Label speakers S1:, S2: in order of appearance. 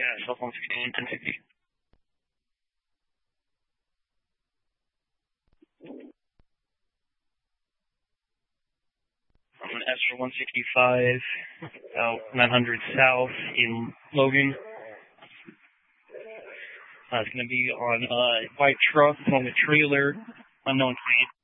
S1: Yeah, South 169, 1050. I'm an Esther 165, about 900 south in Logan. It's going to be on a white truck on a trailer, unknown client.